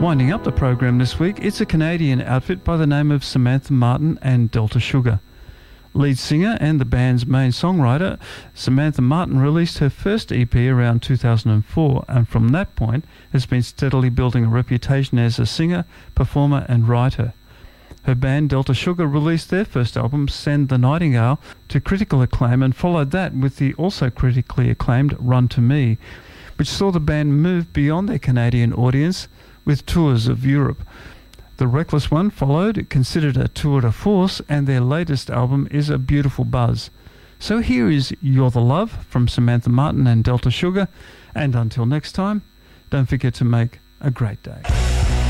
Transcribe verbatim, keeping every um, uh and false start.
Winding up the program this week, it's a Canadian outfit by the name of Samantha Martin and Delta Sugar. Lead singer and the band's main songwriter, Samantha Martin released her first E P around two thousand four, and from that point has been steadily building a reputation as a singer, performer and writer. Her band Delta Sugar released their first album, Send the Nightingale, to critical acclaim, and followed that with the also critically acclaimed Run to Me, which saw the band move beyond their Canadian audience with tours of Europe. The Reckless One followed, considered a tour de force, and their latest album is A Beautiful Buzz. So here is You're the Love from Samantha Martin and Delta Sugar, and until next time, don't forget to make a great day.